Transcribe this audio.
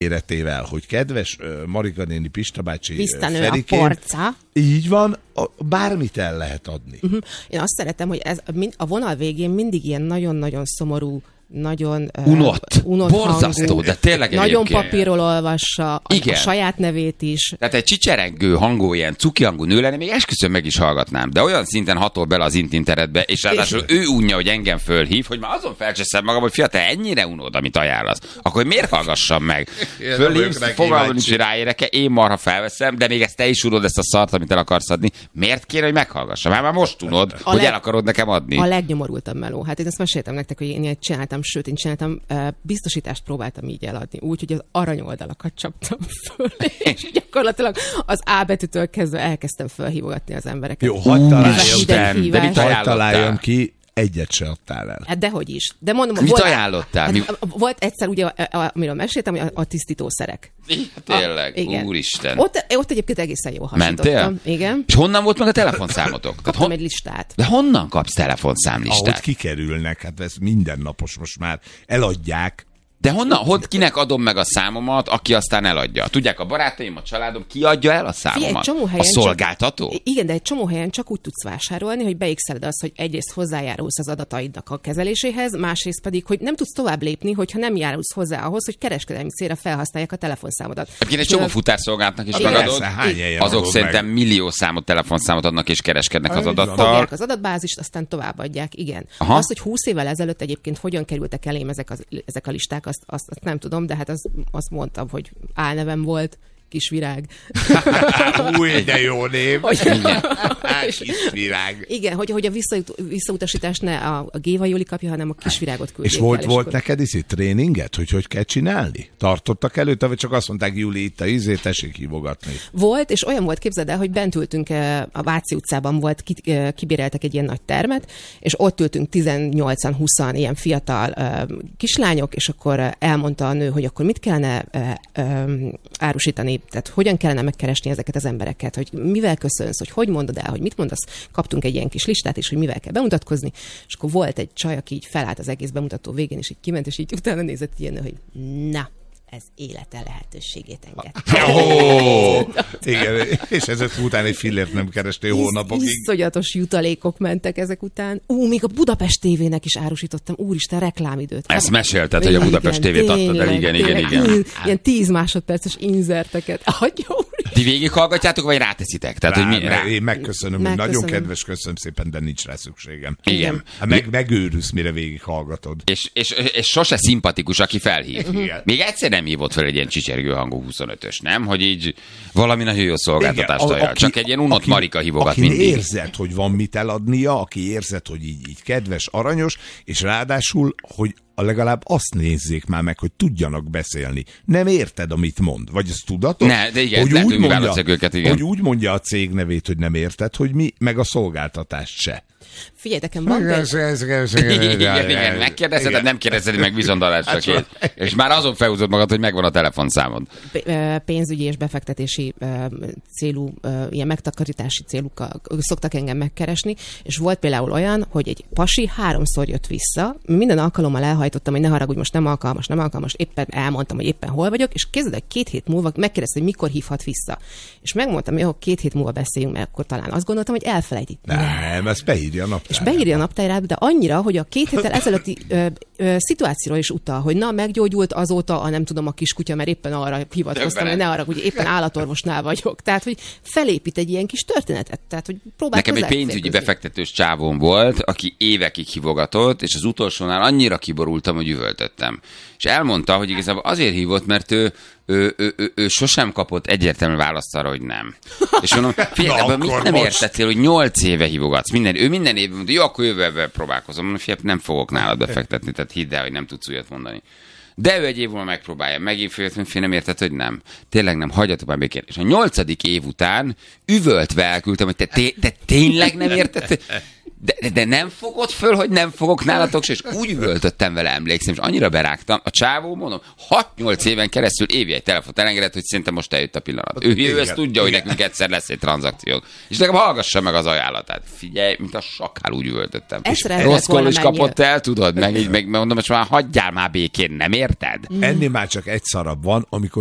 ígéretével, hogy kedves Marika néni, Pista bácsi, Visztanő Ferikém, a porca. Így van, bármit el lehet adni. Én azt szeretem, hogy ez a vonal végén mindig ilyen nagyon-nagyon szomorú, nagyon unott borzasztó, hangú, de tényleg nagyon egyébként. papírról olvassa a saját nevét is. Tehát egy csicserengő hangú, ilyen cuki hangú nő lenne, még esküszöm meg is hallgatnám, de olyan szinten hatol bele az internetre, és ráadásul ő unja, hogy engem fölhív, hogy már azon felcseszem magam, hogy fia, te ennyire unod, amit ajánlasz, akkor miért hallgassam meg? Fölhívsz, fogalmam nincs, hogy ráérek-e, én marha felveszem, de még ezt te is unod, ezt a szart, amit el akarsz adni. Miért kéne, hogy meghallgassam? Már most unod, hogy el akarod nekem adni. A legnyomorultabb meló. Hát én ezt meséltem nektek, hogy én én csináltam, biztosítást próbáltam így eladni, úgyhogy az aranyoldalakat csaptam föl, és gyakorlatilag az A betűtől kezdve elkezdtem felhívogatni az embereket. Jó, hadd találjam ki, egyet se adtál el. Hát dehogy is. De mondom, mit ajánlottál? Volt egyszer, ugye, amiről meséltem, hogy a tisztítószerek. Tényleg, úristen. Ott egyébként egészen jól hasonlítottam. Mentél? Igen. És honnan volt meg a telefonszámotok? Kaptam egy listát. De honnan kapsz telefonszámlistát? Ahogy kikerülnek, hát ez mindennapos most már. Eladják. De honnan, kinek adom meg a számomat, aki aztán eladja? Tudják, a barátaim, a családom, ki adja el a számomat? A szolgáltató? Igen, de egy csomó helyen csak úgy tudsz vásárolni, hogy beigszeled azt, hogy egyrészt hozzájárulsz az adataidnak a kezeléséhez, másrészt pedig, hogy nem tudsz tovább lépni, hogyha nem járulsz hozzá ahhoz, hogy kereskedelmi célra felhasználják a telefonszámodat. Egyébként egy csomó futárszolgálatnak is megadod. Azok szerintem millió számot, telefonszámot adnak és kereskednek az adattal. Fogják az adatbázist, aztán továbbadják, igen. Aha. Azt, hogy 20 évvel ezelőtt egyébként hogyan kerültek elém ezek a listák, azt nem tudom, de hát azt mondtam, hogy álnevem volt, Kisvirág. Új, de jó név. Kisvirág. Igen, hogy a visszautasítást ne a Géva Júli kapja, hanem a Kisvirágot küldjék. És volt neked tréninget, hogy kell csinálni? Tartottak előtte, vagy csak azt mondták, Júli, itt a tessék hívogatni? Volt, és olyan volt, képzeld el, hogy bent ültünk a Váci utcában volt, kibéreltek egy ilyen nagy termet, és ott ültünk 18-20 ilyen fiatal kislányok, és akkor elmondta a nő, hogy akkor mit kellene árusítani, tehát hogyan kellene megkeresni ezeket az embereket, hogy mivel köszönsz, hogy mondod el, hogy mit mondasz. Kaptunk egy ilyen kis listát is, hogy mivel kell bemutatkozni, és akkor volt egy csaj, aki így felállt az egész bemutató végén, és így kiment, és így utána nézett ilyen, hogy na, ez élete lehetőségét engedte. Igen, és ezek után egy fillért nem kerestél hónapokig. Iszonyatos jutalékok mentek ezek után. Még a Budapest TV-nek is árusítottam, úristen, reklámidőt. Ezt mesélted, hogy a Budapest TV-t adtad el, igen. Ilyen 10 másodperces inzerteket. Ti végighallgatjátok, vagy ráteszitek? Tehát, én megköszönöm, hogy nagyon kedves, köszönöm szépen, de nincs rá szükségem. Igen. Megőrülsz, mire végighallgatod. És sose szimpatikus, aki felhív. Még egyszer nem hívott fel egy ilyen csicsergő hangú 25-ös, nem? Hogy így valami nagyon jó szolgáltatást ajánl. Csak egy ilyen unott Marika hívogat mindig. Aki érzed, hogy van mit eladnia, aki érzed, hogy így kedves, aranyos, és ráadásul, hogy legalább azt nézzék már meg, hogy tudjanak beszélni. Nem érted, amit mond. Vagy ezt tudatos? Ne, de igen, hogy úgy mondja a cég nevét, hogy nem érted, hogy mi, meg a szolgáltatást se. Figyelj, nekem van igen, megkérdezed, de nem kérdezed meg viszontalásra kész. És már azon felhúzod magad, hogy megvan a telefonszámod. Pénzügyi és befektetési célú, ilyen megtakarítási célukkal szoktak engem megkeresni, és volt például olyan, hogy egy pasi 3-szor jött vissza, minden alkalommal elhajtottam, hogy ne haragudj, most nem alkalmas, éppen elmondtam, hogy éppen hol vagyok, és képzeld, hogy 2 hét múlva megkérdezte, hogy mikor hívhat vissza. És megmondtam, hogy 2 hét múlva beszéljünk, mert akkor talán azt gondoltam, hogy elfelejti. Nem, ezt beírja a naptárába. És beírja a naptárába, de annyira, hogy a 2 héttel ezelőtti szituációról is utal, hogy na, meggyógyult azóta nem tudom, a kiskutya, mert éppen arra hivatkoztam, hogy ne arra, hogy éppen állatorvosnál vagyok. Tehát, hogy felépít egy ilyen kis történetet. Tehát, hogy nekem egy pénzügyi befektetős csávóm volt, aki évekig hívogatott, és az utolsónál annyira kiborultam, hogy üvöltöttem. És elmondta, hogy igazából azért hívott, mert ő sosem kapott egyértelmű választ arra, hogy nem. És mondom, figyelj, mit nem értettél, hogy 8 éve hívogatsz? Ő minden évben mondta, jó, akkor jövővel próbálkozom. Mondom, figyelj, nem fogok nálad befektetni, tehát hidd el, hogy nem tudsz újat mondani. De ő egy év múlva megpróbálja. Megint fél nem érted, hogy nem. Tényleg nem, hagyjatok már békén. És a 8. év után üvöltve elküldtem, hogy te tényleg nem érted? De nem fogod föl, hogy nem fogok nálatok, és úgy üvöltöttem vele, emlékszem, és annyira berágtam. A csávó, mondom, 6-8 éven keresztül évi egy telefont elengedett, hogy szerintem most eljött a pillanat. Ő ezt tudja, hogy nekünk egyszer lesz egy tranzakció. És nekem hallgassa meg az ajánlatát. Figyelj, mint a sakál, úgy üvöltöttem. Rossz koll is kapott el, tudod, meg mondom, hogy már hagyjál már békén, nem érted? Ennél már csak egy szarabb van, amikor